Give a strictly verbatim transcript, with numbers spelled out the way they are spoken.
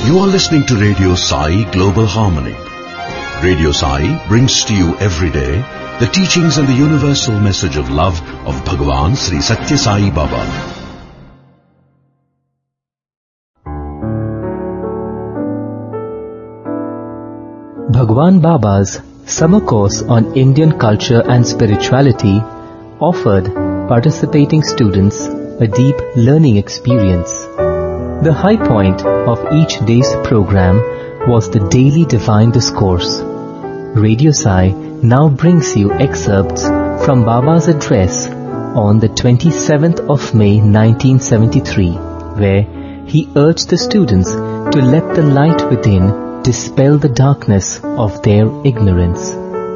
You are listening to Radio Sai Global Harmony. Radio Sai brings to you every day the teachings and the universal message of love of Bhagavan Sri Satya Sai Baba. Bhagwan Baba's summer course on Indian culture and spirituality offered participating students a deep learning experience. The high point of each day's program was the daily divine discourse. Radio Sai now brings you excerpts from Baba's address on the twenty-seventh of May nineteen seventy-three, where he urged the students to let the light within dispel the darkness of their ignorance.